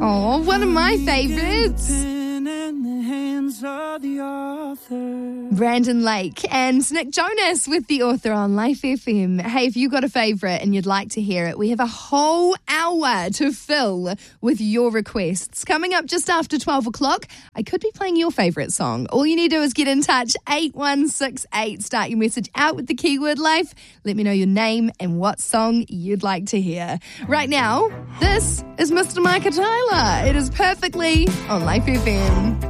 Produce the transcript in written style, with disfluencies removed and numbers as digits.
Oh, one of my favourites. Brandon Lake and Nick Jonas with The Author on Life FM. Hey, if you got a favourite and you'd like to hear it, we have a whole hour to fill with your requests. Coming up just after 12 o'clock, I could be playing your favourite song. All you need to do is get in touch, 8168. Start your message out with the keyword life. Let me know your name and what song you'd like to hear. Right now, this is Mr. Micah Tyler. It is Perfectly on Life FM.